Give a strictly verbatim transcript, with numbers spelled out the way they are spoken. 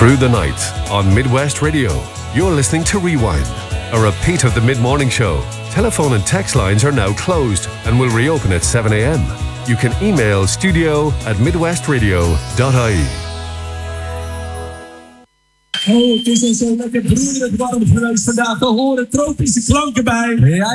through the night on Midwest Radio. You're listening to Rewind, a repeat of the mid-morning show. Telephone and text lines are now closed and will reopen at seven a.m. You can email studio at midwestradio dot I E. Oh, het is al zo lekker broeierig warm geweest vandaag. We horen tropische klanken bij. Ja.